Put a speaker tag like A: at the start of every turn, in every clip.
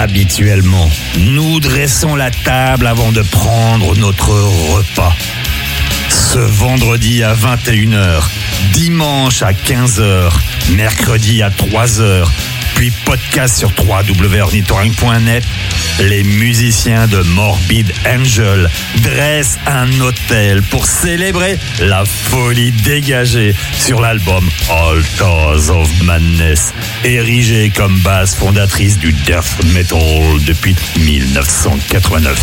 A: Habituellement, nous dressons la table avant de prendre notre repas. Ce vendredi à 21h, dimanche à 15h, mercredi à 3h, puis podcast sur www.ornithorynque.net, les musiciens de Morbid Angel dressent un autel pour célébrer la folie dégagée sur l'album Altars of Madness, érigé comme base fondatrice du death metal depuis 1989.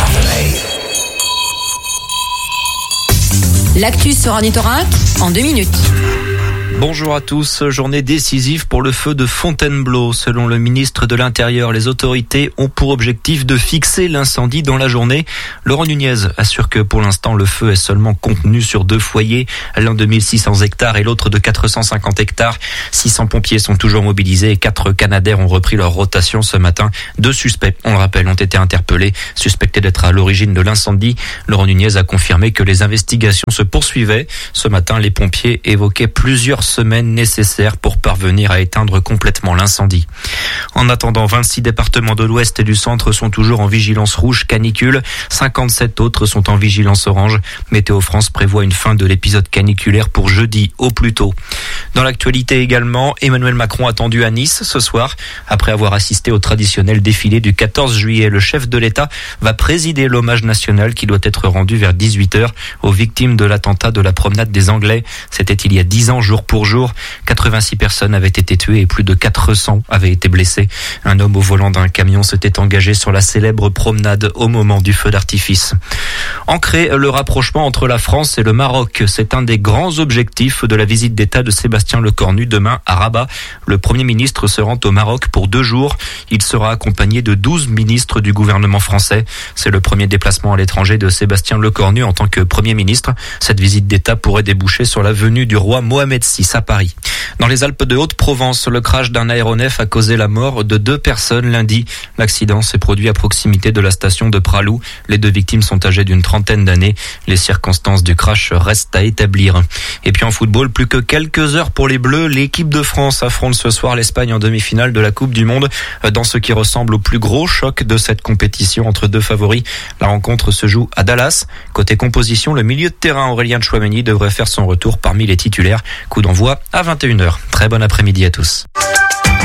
B: L'actu sur Ornithorynque en 2 minutes.
C: Bonjour à tous. Journée décisive pour le feu de Fontainebleau. Selon le ministre de l'Intérieur, les autorités ont pour objectif de fixer l'incendie dans la journée. Laurent Nunez assure que pour l'instant, le feu est seulement contenu sur 2 foyers, l'un de 1600 hectares et l'autre de 450 hectares. 600 pompiers sont toujours mobilisés et 4 Canadair ont repris leur rotation ce matin. 2 suspects, on le rappelle, ont été interpellés, suspectés d'être à l'origine de l'incendie. Laurent Nunez a confirmé que les investigations se poursuivaient. Ce matin, les pompiers évoquaient plusieurs semaines nécessaires pour parvenir à éteindre complètement l'incendie. En attendant, 26 départements de l'Ouest et du Centre sont toujours en vigilance rouge canicule. 57 autres sont en vigilance orange. Météo France prévoit une fin de l'épisode caniculaire pour jeudi au plus tôt. Dans l'actualité également, Emmanuel Macron attendu à Nice ce soir. Après avoir assisté au traditionnel défilé du 14 juillet, le chef de l'État va présider l'hommage national qui doit être rendu vers 18h aux victimes de l'attentat de la promenade des Anglais. C'était il y a 10 ans, jour pour jour. 86 personnes avaient été tuées et plus de 400 avaient été blessées. Un homme au volant d'un camion s'était engagé sur la célèbre promenade au moment du feu d'artifice. Ancrer le rapprochement entre la France et le Maroc, c'est un des grands objectifs de la visite d'État de Sébastien Lecornu demain à Rabat. Le Premier ministre se rend au Maroc pour 2 jours. Il sera accompagné de 12 ministres du gouvernement français. C'est le premier déplacement à l'étranger de Sébastien Lecornu en tant que Premier ministre. Cette visite d'État pourrait déboucher sur la venue du roi Mohamed VI à Paris. Dans les Alpes de Haute-Provence, le crash d'un aéronef a causé la mort de 2 personnes lundi. L'accident s'est produit à proximité de la station de Pralou. Les 2 victimes sont âgées d'une trentaine d'années. Les circonstances du crash restent à établir. Et puis en football, plus que quelques heures pour les Bleus. L'équipe de France affronte ce soir l'Espagne en demi-finale de la Coupe du Monde. Dans ce qui ressemble au plus gros choc de cette compétition entre 2 favoris, la rencontre se joue à Dallas. Côté composition, le milieu de terrain Aurélien Tchouameni devrait faire son retour parmi les titulaires. Coup d'envoi à 21h. Très bon après-midi à tous.